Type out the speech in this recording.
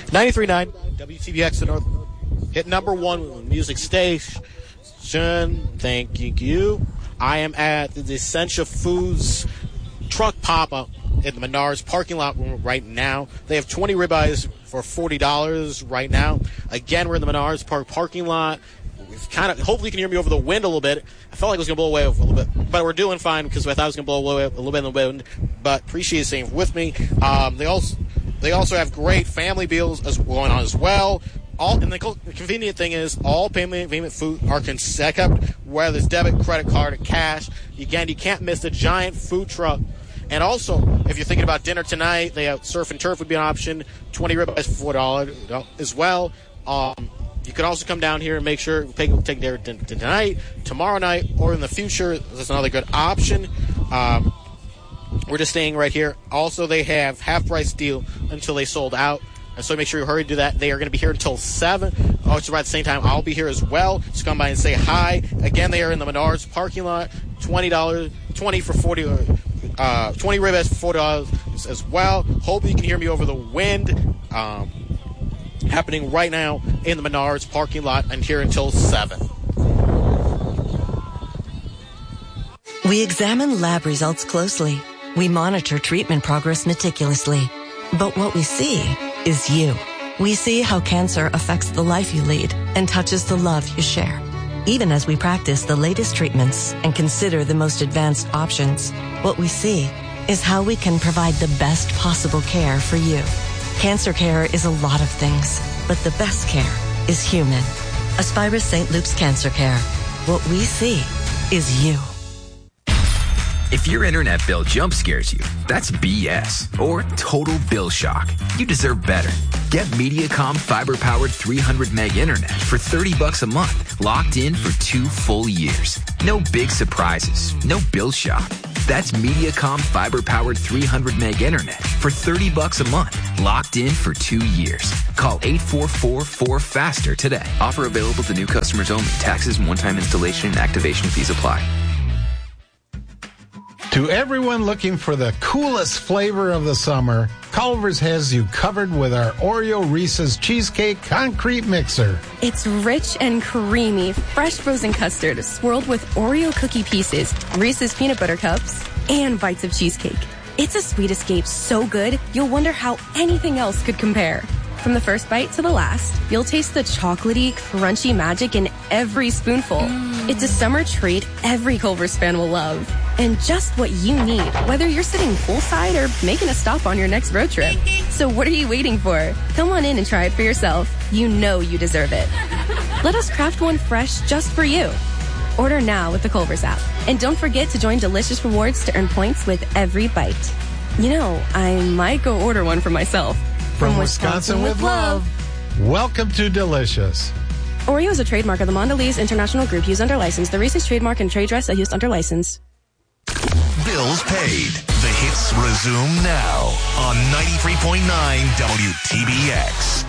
93.9 WTBX the North. Hit number one music station. Thank you. I am at the Essentia Foods truck pop-up in the Menards parking lot right now. They have 20 ribeyes for $40 right now. Again, we're in the Menards parking lot. Hopefully you can hear me over the wind a little bit. I felt like it was going to blow away a little bit, but we're doing fine because I thought it was going to blow away a little bit in the wind, but appreciate you staying with me. They also have great family deals going on as well. And the convenient thing is all payment food are kept, whether it's debit, credit card, or cash. Again, you can't miss the giant food truck. And also, if you're thinking about dinner tonight, they have surf and turf would be an option. 20 ribeyes for $4 as well. You can also come down here and make sure take dinner tonight, tomorrow night, or in the future. That's another good option. We're just staying right here. Also, they have half-price deal until they sold out. And so make sure you hurry to do that. They are going to be here until 7. Also, at the same time, I'll be here as well. Just come by and say hi. Again, they are in the Menards parking lot. $20, 20 for 40, 20 ribeyes for $40 as well. Hope you can hear me over the wind. Happening right now in the Menards parking lot and here until 7. We examine lab results closely. We monitor treatment progress meticulously. But what we see is you. We see how cancer affects the life you lead and touches the love you share. Even as we practice the latest treatments and consider the most advanced options, what we see is how we can provide the best possible care for you. Cancer care is a lot of things, but the best care is human. Aspirus St. Luke's Cancer Care. What we see is you. If your internet bill jump scares you, that's BS or total bill shock. You deserve better. Get Mediacom fiber-powered 300 meg internet for $30 a month, locked in for 2 full years. No big surprises, no bill shock. That's Mediacom fiber-powered 300 meg internet for $30 a month, locked in for 2 years. Call 844-4FASTER today. Offer available to new customers only. Taxes and one-time installation and activation fees apply. To everyone looking for the coolest flavor of the summer, Culver's has you covered with our Oreo Reese's Cheesecake Concrete Mixer. It's rich and creamy, fresh frozen custard swirled with Oreo cookie pieces, Reese's peanut butter cups, and bites of cheesecake. It's a sweet escape so good, you'll wonder how anything else could compare. From the first bite to the last, you'll taste the chocolatey, crunchy magic in every spoonful. It's a summer treat every Culver's fan will love. And just what you need, whether you're sitting poolside or making a stop on your next road trip. So what are you waiting for? Come on in and try it for yourself. You know you deserve it. Let us craft one fresh just for you. Order now with the Culver's app. And don't forget to join Delicious Rewards to earn points with every bite. You know, I might go order one for myself. From Wisconsin with love. Welcome to Delicious. Oreo is a trademark of the Mondelez International Group used under license. The Reese's trademark and trade dress are used under license. Bills paid. The hits resume now on 93.9 WTBX.